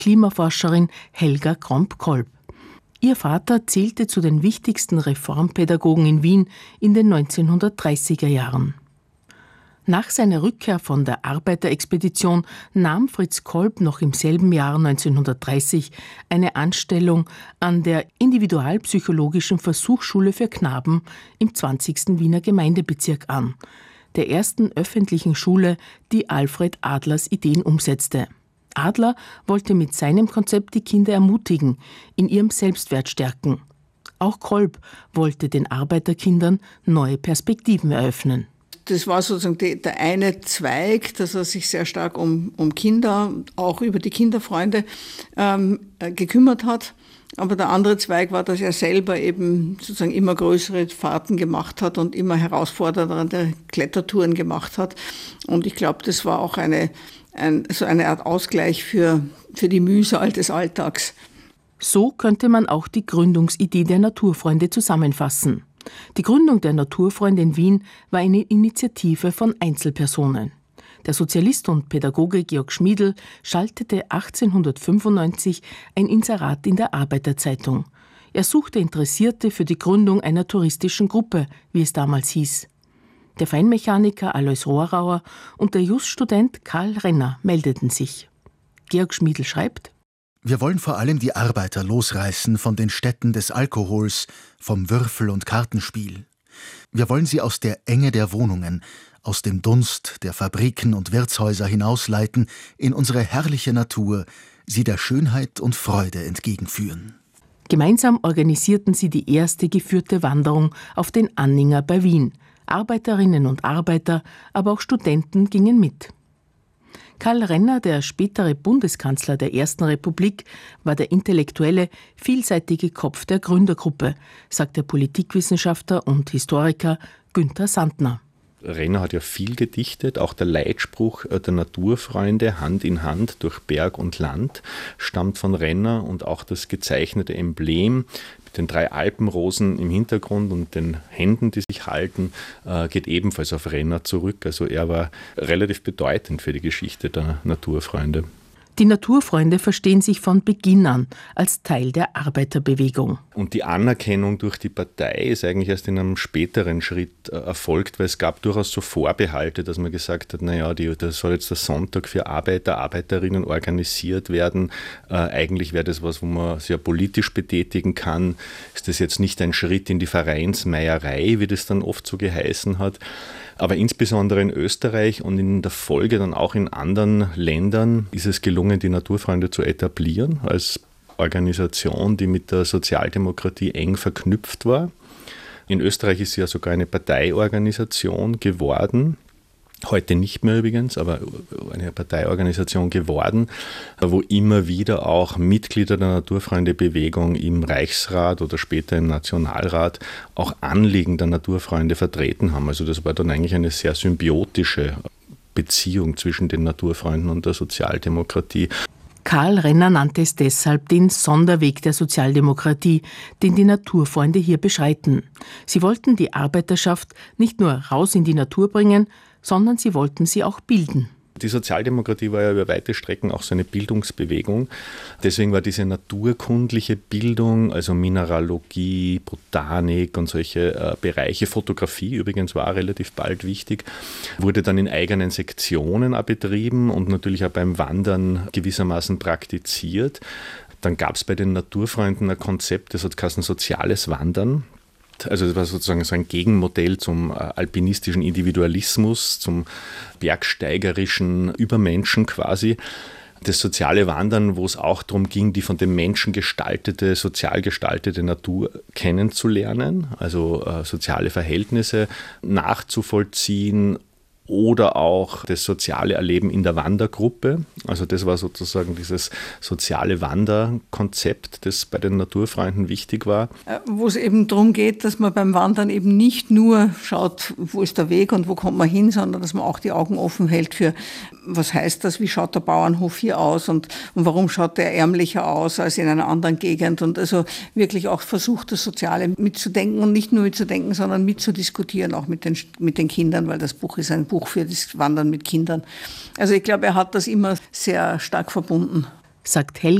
Klimaforscherin Helga Kromp-Kolb. Ihr Vater zählte zu den wichtigsten Reformpädagogen in Wien in den 1930er Jahren. Nach seiner Rückkehr von der Arbeiterexpedition nahm Fritz Kolb noch im selben Jahr 1930 eine Anstellung an der Individualpsychologischen Versuchsschule für Knaben im 20. Wiener Gemeindebezirk an, der ersten öffentlichen Schule, die Alfred Adlers Ideen umsetzte. Adler wollte mit seinem Konzept die Kinder ermutigen, in ihrem Selbstwert stärken. Auch Kolb wollte den Arbeiterkindern neue Perspektiven eröffnen. Das war sozusagen der eine Zweig, dass er sich sehr stark um Kinder, auch über die Kinderfreunde gekümmert hat. Aber der andere Zweig war, dass er selber eben sozusagen immer größere Fahrten gemacht hat und immer herausfordernde Klettertouren gemacht hat. Und ich glaube, das war auch eine Art Ausgleich für die Mühsal des Alltags. So könnte man auch die Gründungsidee der Naturfreunde zusammenfassen. Die Gründung der Naturfreunde in Wien war eine Initiative von Einzelpersonen. Der Sozialist und Pädagoge Georg Schmiedl schaltete 1895 ein Inserat in der Arbeiterzeitung. Er suchte Interessierte für die Gründung einer touristischen Gruppe, wie es damals hieß. Der Feinmechaniker Alois Rohrauer und der Just-Student Karl Renner meldeten sich. Georg Schmiedl schreibt: Wir wollen vor allem die Arbeiter losreißen von den Städten des Alkohols, vom Würfel- und Kartenspiel. Wir wollen sie aus der Enge der Wohnungen, aus dem Dunst der Fabriken und Wirtshäuser hinausleiten in unsere herrliche Natur, sie der Schönheit und Freude entgegenführen. Gemeinsam organisierten sie die erste geführte Wanderung auf den Anninger bei Wien. Arbeiterinnen und Arbeiter, aber auch Studenten gingen mit. Karl Renner, der spätere Bundeskanzler der Ersten Republik, war der intellektuelle, vielseitige Kopf der Gründergruppe, sagt der Politikwissenschaftler und Historiker Günther Sandner. Renner hat ja viel gedichtet, auch der Leitspruch der Naturfreunde, Hand in Hand durch Berg und Land, stammt von Renner, und auch das gezeichnete Emblem mit den 3 Alpenrosen im Hintergrund und den Händen, die sich halten, geht ebenfalls auf Renner zurück. Also er war relativ bedeutend für die Geschichte der Naturfreunde. Die Naturfreunde verstehen sich von Beginn an als Teil der Arbeiterbewegung. Und die Anerkennung durch die Partei ist eigentlich erst in einem späteren Schritt erfolgt, weil es gab durchaus so Vorbehalte, dass man gesagt hat, naja, das soll jetzt der Sonntag für Arbeiter, Arbeiterinnen organisiert werden. Eigentlich wäre das was, wo man sich ja politisch betätigen kann. Ist das jetzt nicht ein Schritt in die Vereinsmeierei, wie das dann oft so geheißen hat? Aber insbesondere in Österreich und in der Folge dann auch in anderen Ländern ist es gelungen, die Naturfreunde zu etablieren als Organisation, die mit der Sozialdemokratie eng verknüpft war. In Österreich ist sie ja sogar eine Parteiorganisation geworden. Heute nicht mehr übrigens, aber eine Parteiorganisation geworden, wo immer wieder auch Mitglieder der Naturfreunde-Bewegung im Reichsrat oder später im Nationalrat auch Anliegen der Naturfreunde vertreten haben. Also das war dann eigentlich eine sehr symbiotische Beziehung zwischen den Naturfreunden und der Sozialdemokratie. Karl Renner nannte es deshalb den Sonderweg der Sozialdemokratie, den die Naturfreunde hier beschreiten. Sie wollten die Arbeiterschaft nicht nur raus in die Natur bringen, sondern sie wollten sie auch bilden. Die Sozialdemokratie war ja über weite Strecken auch so eine Bildungsbewegung. Deswegen war diese naturkundliche Bildung, also Mineralogie, Botanik und solche Bereiche, Fotografie übrigens war relativ bald wichtig, wurde dann in eigenen Sektionen betrieben und natürlich auch beim Wandern gewissermaßen praktiziert. Dann gab es bei den Naturfreunden ein Konzept, das hat geheißen soziales Wandern. Also das war sozusagen so ein Gegenmodell zum alpinistischen Individualismus, zum bergsteigerischen Übermenschen quasi. Das soziale Wandern, wo es auch darum ging, die von den Menschen gestaltete, sozial gestaltete Natur kennenzulernen, also soziale Verhältnisse nachzuvollziehen oder auch das soziale Erleben in der Wandergruppe. Also das war sozusagen dieses soziale Wanderkonzept, das bei den Naturfreunden wichtig war. Wo es eben darum geht, dass man beim Wandern eben nicht nur schaut, wo ist der Weg und wo kommt man hin, sondern dass man auch die Augen offen hält für, was heißt das, wie schaut der Bauernhof hier aus und warum schaut der ärmlicher aus als in einer anderen Gegend, und also wirklich auch versucht, das Soziale mitzudenken und nicht nur mitzudenken, sondern mitzudiskutieren, auch mit den Kindern, weil das Buch ist ein Buch für das Wandern mit Kindern. Also ich glaube, er hat das immer sehr stark verbunden. sagt Helga